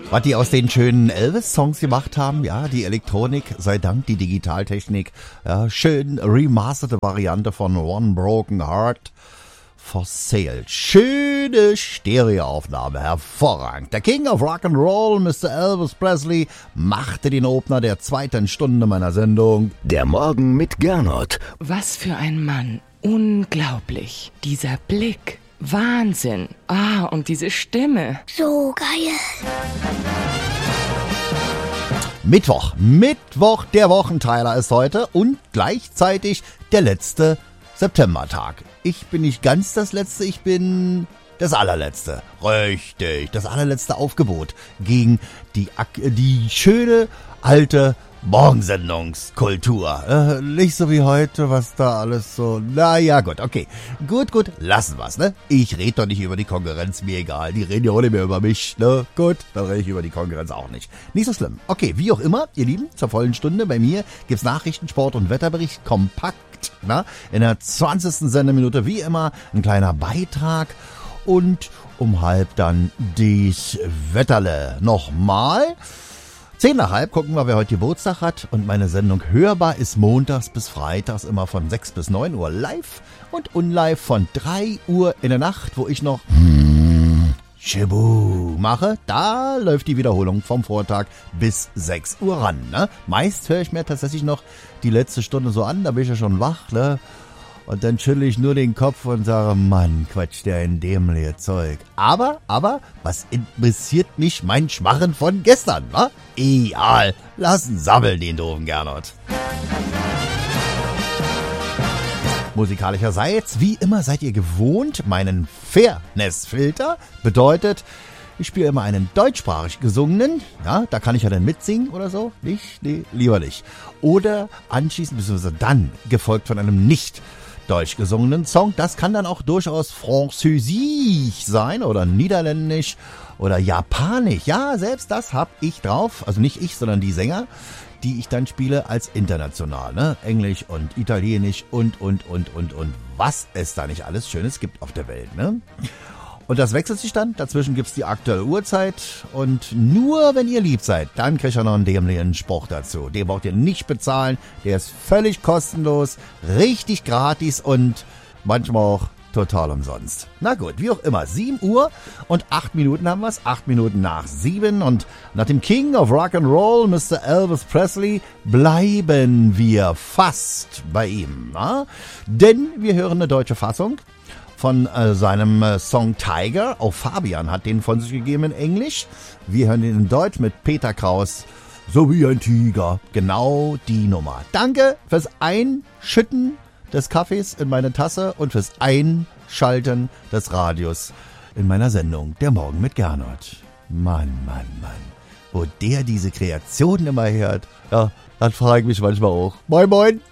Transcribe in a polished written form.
Was die aus den schönen Elvis-Songs gemacht haben, ja, die Elektronik, sei Dank, die Digitaltechnik, ja, schön remasterte Variante von One Broken Heart for Sale. Schöne Stereoaufnahme, hervorragend. Der King of Rock'n'Roll, Mr. Elvis Presley, machte den Opener der zweiten Stunde meiner Sendung. Der Morgen mit Gernot. Was für ein Mann. Unglaublich. Dieser Blick. Wahnsinn. Ah, und diese Stimme. So geil. Mittwoch, der Wochenteiler ist heute und gleichzeitig der letzte Septembertag. Ich bin nicht ganz das Letzte, ich bin das Allerletzte. Richtig, das allerletzte Aufgebot gegen die schöne alte Morgensendungskultur. Nicht so wie heute, was da alles so... Naja, gut, okay. Gut, lassen wir's, ne? Ich rede doch nicht über die Konkurrenz, mir egal. Die reden ja auch nicht mehr über mich, ne? Gut, dann rede ich über die Konkurrenz auch nicht. Nicht so schlimm. Okay, wie auch immer, ihr Lieben, zur vollen Stunde bei mir gibt's Nachrichten, Sport und Wetterbericht kompakt, na? In der 20. Sendeminute wie immer ein kleiner Beitrag und um 12:30 dann dies Wetterle. Nochmal... 10:30 gucken wir, wer heute Geburtstag hat. Und meine Sendung hörbar ist montags bis freitags immer von 6 bis 9 Uhr live und unlive von 3 Uhr in der Nacht, wo ich noch Chibu mache. Da läuft die Wiederholung vom Vortag bis 6 Uhr ran. Ne? Meist höre ich mir tatsächlich noch die letzte Stunde so an, da bin ich ja schon wach. Ne? Und dann schüttle ich nur den Kopf und sage, Mann, quatscht der in dämliche Zeug. Aber, was interessiert mich mein Schmarren von gestern, wa? Egal, lassen sammeln den doofen Gernot. Musikalischerseits, wie immer seid ihr gewohnt, meinen Fairness-Filter bedeutet, ich spiele immer einen deutschsprachig gesungenen, ja, da kann ich ja dann mitsingen oder so, nicht, nee, lieber nicht. Oder anschließend, beziehungsweise dann, gefolgt von einem nicht deutsch gesungenen Song. Das kann dann auch durchaus französisch sein oder niederländisch oder japanisch. Ja, selbst das hab ich drauf. Also nicht ich, sondern die Sänger, die ich dann spiele als international. Ne? Englisch und Italienisch und. Was es da nicht alles Schönes gibt auf der Welt. Ne? Und das wechselt sich dann. Dazwischen gibt's die aktuelle Uhrzeit. Und nur wenn ihr lieb seid, dann kriegt ihr noch einen dämlichen Spruch dazu. Den braucht ihr nicht bezahlen. Der ist völlig kostenlos, richtig gratis und manchmal auch total umsonst. Na gut, wie auch immer. 7 Uhr und 8 Minuten haben wir's. 8 Minuten nach 7. Und nach dem King of Rock'n'Roll, Mr. Elvis Presley, bleiben wir fast bei ihm. Na? Denn wir hören eine deutsche Fassung von seinem Song Tiger. Auch Fabian hat den von sich gegeben in Englisch. Wir hören ihn in Deutsch mit Peter Kraus. So wie ein Tiger. Genau die Nummer. Danke fürs Einschütten des Kaffees in meine Tasse und fürs Einschalten des Radios in meiner Sendung Der Morgen mit Gernot. Mann. Wo der diese Kreationen immer hört, ja, dann frage ich mich manchmal auch. Moin.